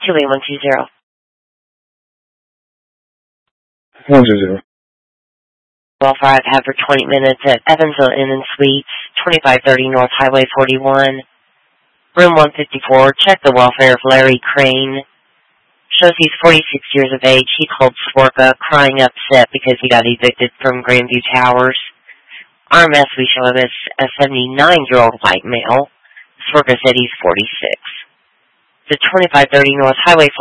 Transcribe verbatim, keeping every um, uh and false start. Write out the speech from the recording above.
two eight one two zero. one two zero. Welfare I've had for twenty minutes at Evansville Inn and Suites, twenty-five thirty North Highway forty-one. Room one fifty-four. Check the welfare of Larry Crane. Shows he's forty-six years of age. He called Sworka, crying upset because he got evicted from Grandview Towers. R M S we show him as a seventy-nine-year-old white male. Sworka said he's forty-six. The twenty-five thirty North Highway